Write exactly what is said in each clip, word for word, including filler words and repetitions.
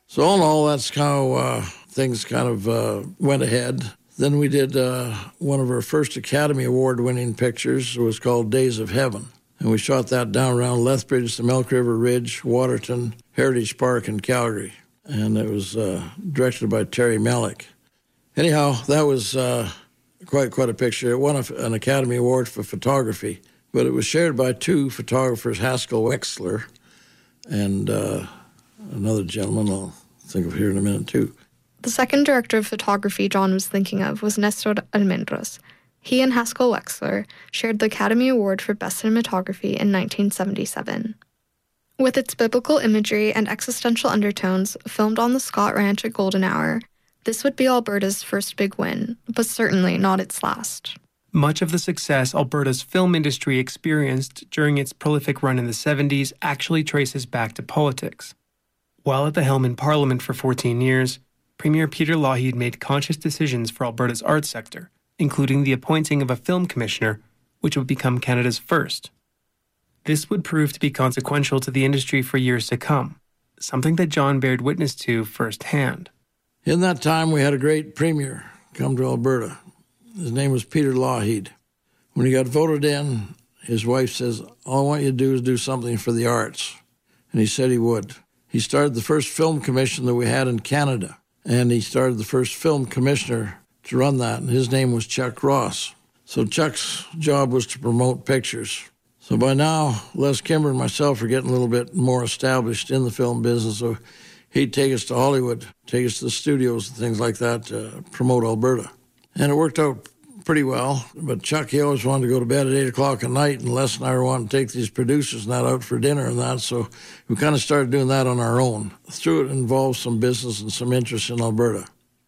So all in all, that's how uh, things kind of uh, went ahead. Then we did uh, one of our first Academy Award-winning pictures. It was called Days of Heaven. And we shot that down around Lethbridge, the Milk River Ridge, Waterton, Heritage Park, and Calgary. And it was uh, directed by Terry Malick. Anyhow, that was uh, quite quite a picture. It won a, an Academy Award for photography, but it was shared by two photographers, Haskell Wexler and uh, another gentleman I'll think of here in a minute, too. The second director of photography John was thinking of was Nestor Almendros. He and Haskell Wexler shared the Academy Award for Best Cinematography in nineteen seventy-seven. With its biblical imagery and existential undertones filmed on the Scott Ranch at Golden Hour, this would be Alberta's first big win, but certainly not its last. Much of the success Alberta's film industry experienced during its prolific run in the seventies actually traces back to politics. While at the helm in Parliament for fourteen years, Premier Peter Lougheed made conscious decisions for Alberta's arts sector, including the appointing of a film commissioner, which would become Canada's first. This would prove to be consequential to the industry for years to come, something that John bared witness to firsthand. In that time, we had a great premier come to Alberta. His name was Peter Lougheed. When he got voted in, his wife says, all I want you to do is do something for the arts. And he said he would. He started the first film commission that we had in Canada. And he started the first film commissioner to run that, and his name was Chuck Ross. So Chuck's job was to promote pictures. So by now, Les Kimber and myself are getting a little bit more established in the film business, so he'd take us to Hollywood, take us to the studios and things like that to promote Alberta. And it worked out pretty well, but Chuck, he always wanted to go to bed at eight o'clock at night, and Les and I were wanting to take these producers and that out for dinner and that, so we kind of started doing that on our own. Through it involved some business and some interest in Alberta.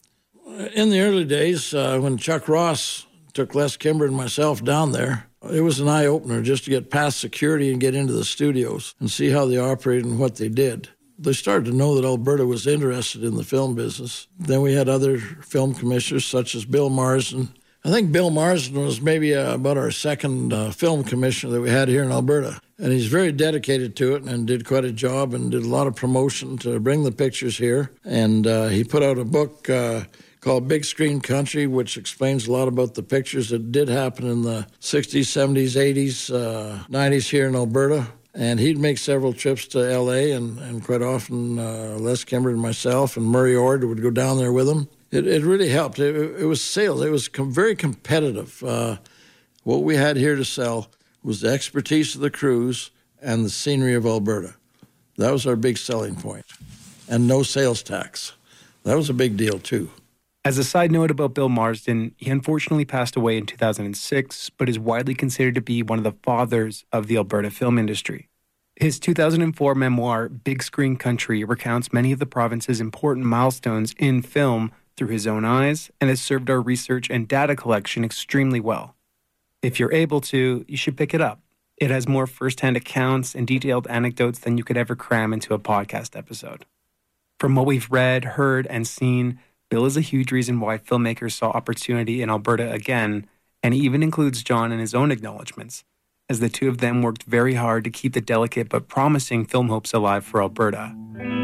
In the early days, uh, when Chuck Ross took Les Kimber and myself down there, it was an eye-opener just to get past security and get into the studios and see how they operated and what they did. They started to know that Alberta was interested in the film business. Then we had other film commissioners such as Bill Marsden. I think Bill Marsden was maybe uh, about our second uh, film commissioner that we had here in Alberta. And he's very dedicated to it and did quite a job and did a lot of promotion to bring the pictures here. And uh, he put out a book uh, called Big Screen Country, which explains a lot about the pictures that did happen in the sixties, seventies, eighties, uh, nineties here in Alberta. And he'd make several trips to L A, and, and quite often uh, Les Kimber and myself and Murray Ord would go down there with him. It, it really helped. It, it was sales. It was com- very competitive. Uh, what we had here to sell was the expertise of the crews and the scenery of Alberta. That was our big selling point. And no sales tax. That was a big deal, too. As a side note about Bill Marsden, he unfortunately passed away in two thousand six, but is widely considered to be one of the fathers of the Alberta film industry. His two thousand four memoir, Big Screen Country, recounts many of the province's important milestones in film through his own eyes and has served our research and data collection extremely well. If you're able to, you should pick it up. It has more first-hand accounts and detailed anecdotes than you could ever cram into a podcast episode. From what we've read, heard, and seen, Bill is a huge reason why filmmakers saw opportunity in Alberta again, and he even includes John in his own acknowledgements, as the two of them worked very hard to keep the delicate but promising film hopes alive for Alberta.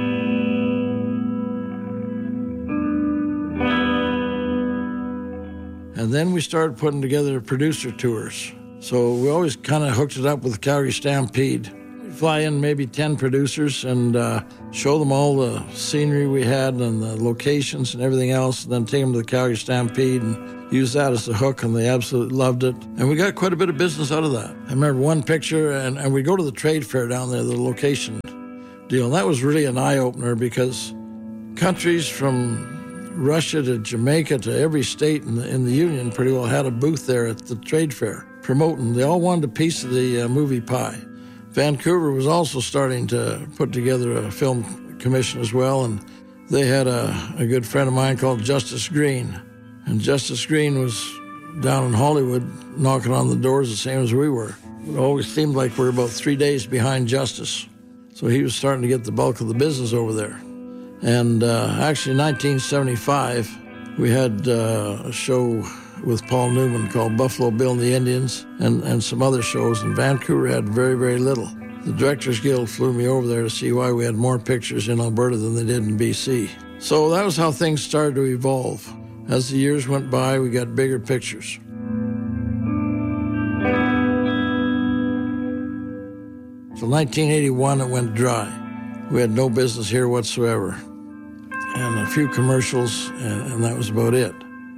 And then we started putting together producer tours. So we always kind of hooked it up with the Calgary Stampede. We'd fly in maybe ten producers and uh, show them all the scenery we had and the locations and everything else, and then take them to the Calgary Stampede and use that as the hook, and they absolutely loved it. And we got quite a bit of business out of that. I remember one picture, and, and we go to the trade fair down there, the location deal, and that was really an eye-opener because countries from Russia to Jamaica to every state in the, in the Union pretty well had a booth there at the trade fair promoting. They all wanted a piece of the uh, movie pie. Vancouver was also starting to put together a film commission as well, and they had a, a good friend of mine called Justice Green. And Justice Green was down in Hollywood knocking on the doors the same as we were. It always seemed like we were about three days behind Justice. So he was starting to get the bulk of the business over there. And uh, actually in nineteen seventy-five, we had uh, a show with Paul Newman called Buffalo Bill and the Indians and, and some other shows, and Vancouver had very, very little. The Directors Guild flew me over there to see why we had more pictures in Alberta than they did in B C. So that was how things started to evolve. As the years went by, we got bigger pictures. So nineteen eighty-one, it went dry. We had no business here whatsoever. And a few commercials, and, and that was about it.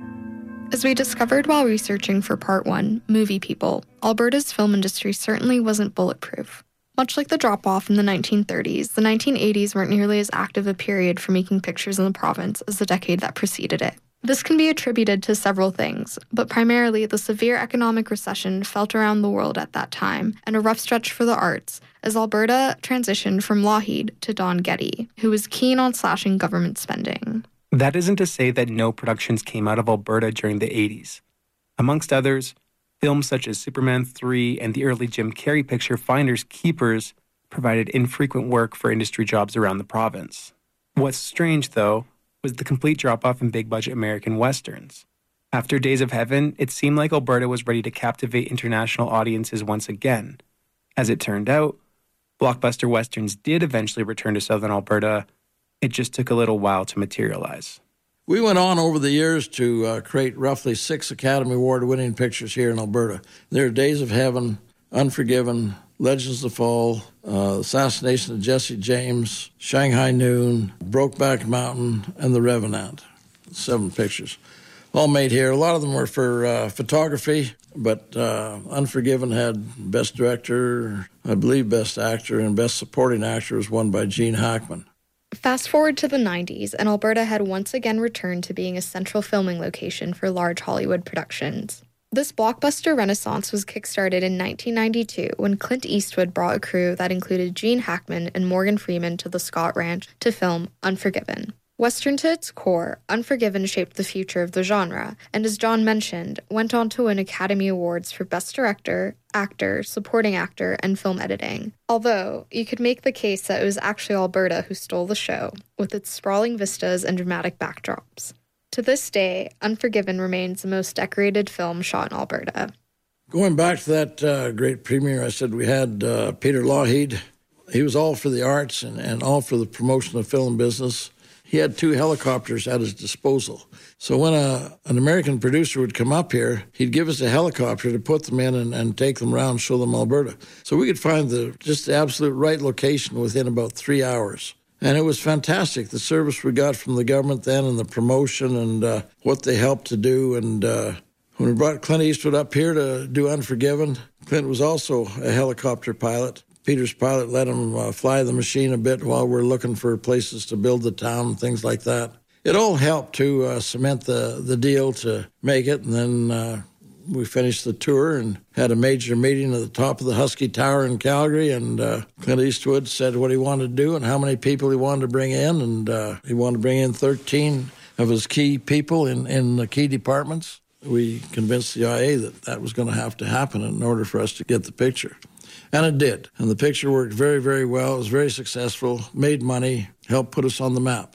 As we discovered while researching for part one, Movie People, Alberta's film industry certainly wasn't bulletproof. Much like the drop-off in the nineteen thirties, the nineteen eighties weren't nearly as active a period for making pictures in the province as the decade that preceded it. This can be attributed to several things, but primarily the severe economic recession felt around the world at that time, and a rough stretch for the arts, as Alberta transitioned from Lougheed to Don Getty, who was keen on slashing government spending. That isn't to say that no productions came out of Alberta during the eighties. Amongst others, films such as Superman three and the early Jim Carrey picture Finders Keepers provided infrequent work for industry jobs around the province. What's strange, though, was the complete drop-off in big-budget American westerns. After Days of Heaven, it seemed like Alberta was ready to captivate international audiences once again. As it turned out, blockbuster westerns did eventually return to southern Alberta. It just took a little while to materialize. We went on over the years to uh, create roughly six Academy Award-winning pictures here in Alberta. There are Days of Heaven, Unforgiven, Legends of the Fall, uh, Assassination of Jesse James, Shanghai Noon, Brokeback Mountain, and The Revenant. Seven pictures, all made here. A lot of them were for uh, photography, but uh, Unforgiven had Best Director, I believe Best Actor, and Best Supporting Actor was won by Gene Hackman. Fast forward to the nineties, and Alberta had once again returned to being a central filming location for large Hollywood productions. This blockbuster renaissance was kickstarted in nineteen ninety-two when Clint Eastwood brought a crew that included Gene Hackman and Morgan Freeman to the Scott Ranch to film Unforgiven. Western to its core, Unforgiven shaped the future of the genre, and as John mentioned, went on to win Academy Awards for Best Director, Actor, Supporting Actor, and Film Editing. Although, you could make the case that it was actually Alberta who stole the show, with its sprawling vistas and dramatic backdrops. To this day, Unforgiven remains the most decorated film shot in Alberta. Going back to that uh, great premiere, I said we had uh, Peter Lougheed. He was all for the arts and, and all for the promotion of film business. He had two helicopters at his disposal. So when a, an American producer would come up here, he'd give us a helicopter to put them in and, and take them around, show them Alberta. So we could find the just the absolute right location within about three hours. And it was fantastic, the service we got from the government then and the promotion and uh, what they helped to do. And uh, when we brought Clint Eastwood up here to do Unforgiven, Clint was also a helicopter pilot. Peter's pilot let him uh, fly the machine a bit while we're looking for places to build the town and things like that. It all helped to uh, cement the, the deal to make it, and then uh, we finished the tour and had a major meeting at the top of the Husky Tower in Calgary, and uh, Clint Eastwood said what he wanted to do and how many people he wanted to bring in, and uh, he wanted to bring in thirteen of his key people in, in the key departments. We convinced the I A that that was going to have to happen in order for us to get the picture. And it did. And the picture worked very, very well. It was very successful, made money, helped put us on the map.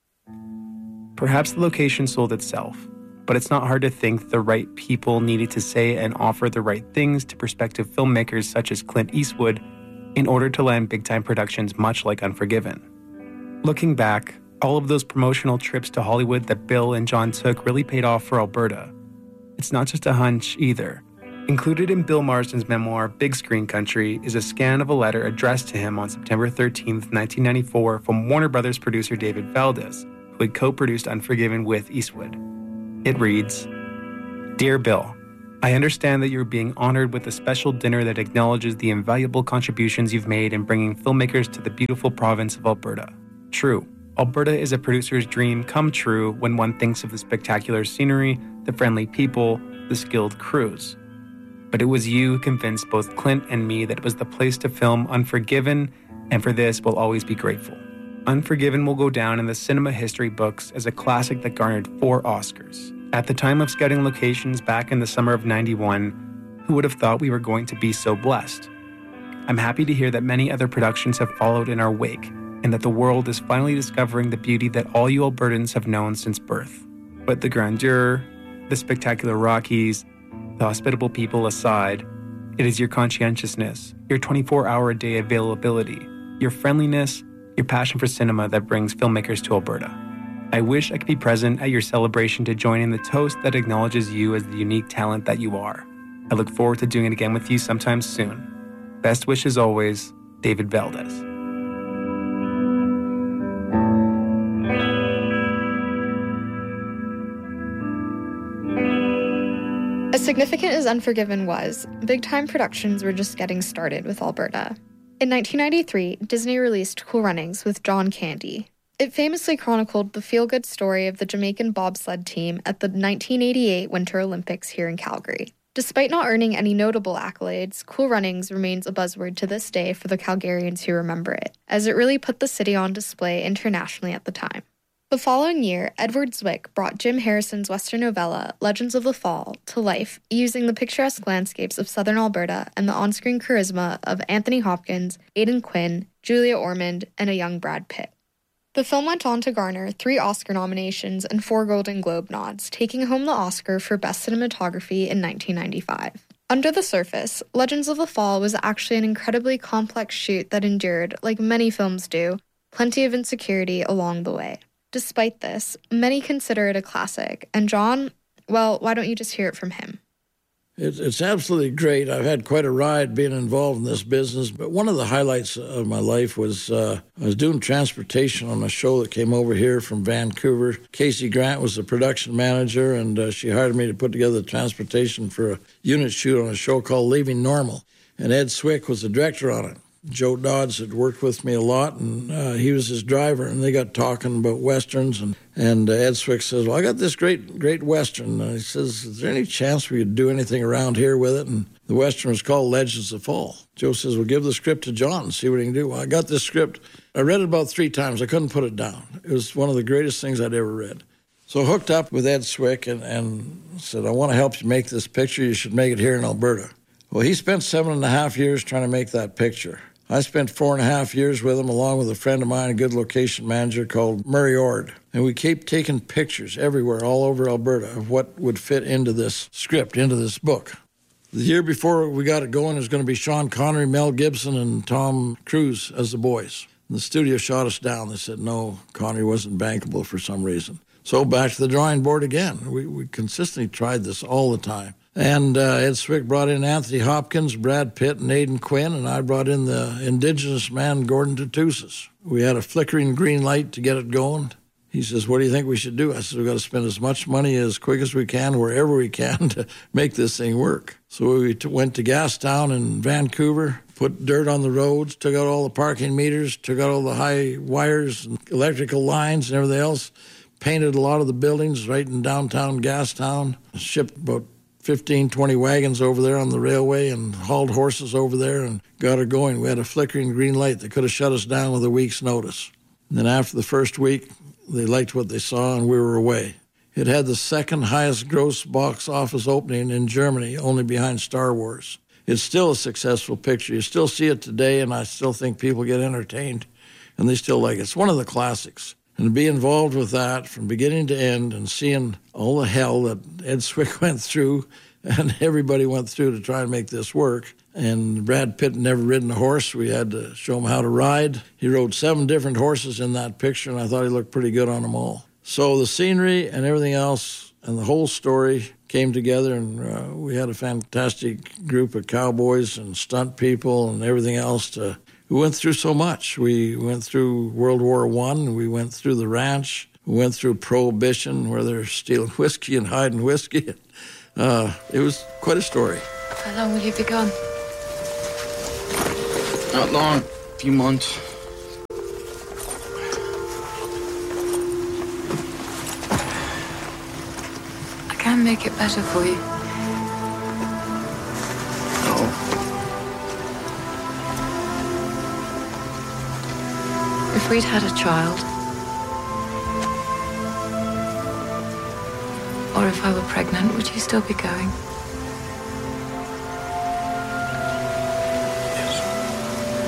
Perhaps the location sold itself, but it's not hard to think the right people needed to say and offer the right things to prospective filmmakers such as Clint Eastwood in order to land big-time productions much like Unforgiven. Looking back, all of those promotional trips to Hollywood that Bill and John took really paid off for Alberta. It's not just a hunch either. Included in Bill Marsden's memoir, Big Screen Country, is a scan of a letter addressed to him on September thirteenth, nineteen ninety-four from Warner Brothers producer David Valdez, who had co-produced Unforgiven with Eastwood. It reads, "Dear Bill, I understand that you're being honored with a special dinner that acknowledges the invaluable contributions you've made in bringing filmmakers to the beautiful province of Alberta. True, Alberta is a producer's dream come true when one thinks of the spectacular scenery, the friendly people, the skilled crews. But it was you who convinced both Clint and me that it was the place to film Unforgiven, and for this we'll always be grateful. Unforgiven will go down in the cinema history books as a classic that garnered four Oscars. At the time of scouting locations back in the summer of ninety-one, who would have thought we were going to be so blessed? I'm happy to hear that many other productions have followed in our wake, and that the world is finally discovering the beauty that all you Albertans have known since birth. But the grandeur, the spectacular Rockies, the hospitable people aside, It is your conscientiousness, your twenty-four hour a day availability, your friendliness, your passion for cinema that brings filmmakers to Alberta. I wish I could be present at your celebration to join in the toast that acknowledges you as the unique talent that you are. I look forward to doing it again with you sometime soon. Best wishes always, David Valdez. As significant as Unforgiven was, big-time productions were just getting started with Alberta. In nineteen ninety-three, Disney released Cool Runnings with John Candy. It famously chronicled the feel-good story of the Jamaican bobsled team at the nineteen eighty-eight Winter Olympics here in Calgary. Despite not earning any notable accolades, Cool Runnings remains a buzzword to this day for the Calgarians who remember it, as it really put the city on display internationally at the time. The following year, Edward Zwick brought Jim Harrison's Western novella, Legends of the Fall, to life using the picturesque landscapes of southern Alberta and the on-screen charisma of Anthony Hopkins, Aidan Quinn, Julia Ormond, and a young Brad Pitt. The film went on to garner three Oscar nominations and four Golden Globe nods, taking home the Oscar for Best Cinematography in nineteen ninety-five. Under the surface, Legends of the Fall was actually an incredibly complex shoot that endured, like many films do, plenty of insecurity along the way. Despite this, many consider it a classic, and John, well, why don't you just hear it from him? It's, it's absolutely great. I've had quite a ride being involved in this business, but one of the highlights of my life was uh, I was doing transportation on a show that came over here from Vancouver. Casey Grant was the production manager, and uh, she hired me to put together the transportation for a unit shoot on a show called Leaving Normal, and Ed Zwick was the director on it. Joe Dodds had worked with me a lot, and uh, he was his driver, and they got talking about Westerns, and, and uh, Ed Zwick says, well, I got this great great Western. And he says, is there any chance we could do anything around here with it? And the Western was called Legends of the Fall. Joe says, well, give the script to John and see what he can do. Well, I got this script. I read it about three times. I couldn't put it down. It was one of the greatest things I'd ever read. So I hooked up with Ed Zwick and, and said, I want to help you make this picture. You should make it here in Alberta. Well, he spent seven and a half years trying to make that picture. I spent four and a half years with him, along with a friend of mine, a good location manager called Murray Ord. And we kept taking pictures everywhere, all over Alberta, of what would fit into this script, into this book. The year before we got it going, it was going to be Sean Connery, Mel Gibson, and Tom Cruise as the boys. And the studio shot us down. They said, no, Connery wasn't bankable for some reason. So back to the drawing board again. We, we consistently tried this all the time. And uh, Ed Zwick brought in Anthony Hopkins, Brad Pitt, and Aidan Quinn, and I brought in the indigenous man, Gordon Tootoosis. We had a flickering green light to get it going. He says, what do you think we should do? I said, we've got to spend as much money as quick as we can, wherever we can, to make this thing work. So we t- went to Gastown in Vancouver, put dirt on the roads, took out all the parking meters, took out all the high wires and electrical lines and everything else, painted a lot of the buildings right in downtown Gastown, shipped about fifteen, twenty wagons over there on the railway and hauled horses over there and got her going. We had a flickering green light that could have shut us down with a week's notice. And then after the first week, they liked what they saw and we were away. It had the second highest gross box office opening in Germany, only behind Star Wars. It's still a successful picture. You still see it today, and I still think people get entertained, and they still like it. It's one of the classics. And to be involved with that from beginning to end and seeing all the hell that Ed Zwick went through and everybody went through to try and make this work. And Brad Pitt had never ridden a horse. We had to show him how to ride. He rode seven different horses in that picture, and I thought he looked pretty good on them all. So the scenery and everything else and the whole story came together, and uh, we had a fantastic group of cowboys and stunt people and everything else to... We went through so much. We went through World War One. We went through the ranch. We went through Prohibition, where they're stealing whiskey and hiding whiskey. Uh, it was quite a story. How long will you be gone? Not long. A few months. I can make it better for you. No. If we'd had a child, or if I were pregnant, would you still be going? Yes.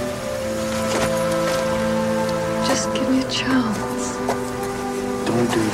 Just give me a chance. Don't do